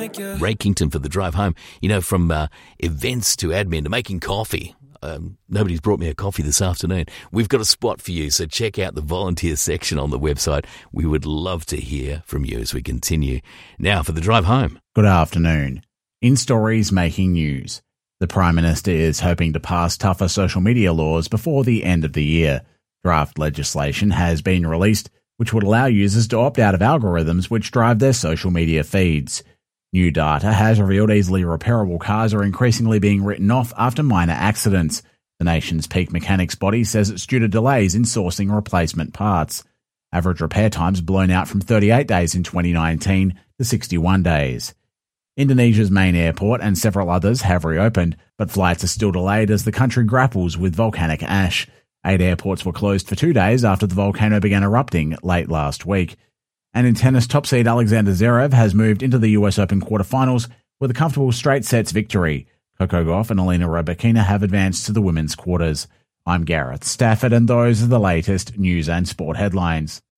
Ray Kington for the drive home. From events to admin to making coffee. Nobody's brought me a coffee this afternoon. We've got a spot for you, so check out the volunteer section on the website. We would love to hear from you as we continue. Now for the drive home. Good afternoon. In stories making news, the Prime Minister is hoping to pass tougher social media laws before the end of the year. Draft legislation has been released, which would allow users to opt out of algorithms which drive their social media feeds. New data has revealed easily repairable cars are increasingly being written off after minor accidents. The nation's peak mechanics body says it's due to delays in sourcing replacement parts. Average repair times blown out from 38 days in 2019 to 61 days. Indonesia's main airport and several others have reopened, but flights are still delayed as the country grapples with volcanic ash. 8 airports were closed for 2 days after the volcano began erupting late last week. And in tennis, top seed Alexander Zverev has moved into the US Open quarterfinals with a comfortable straight sets victory. Coco Gauff and Elena Rybakina have advanced to the women's quarters. I'm Gareth Stafford, and those are the latest news and sport headlines.